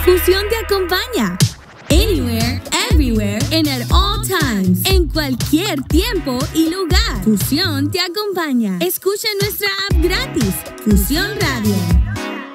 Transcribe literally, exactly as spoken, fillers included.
Fusión te acompaña. Anywhere, everywhere, and at all times. En cualquier tiempo y lugar. Fusión te acompaña. Escucha nuestra app gratis. Fusión Radio.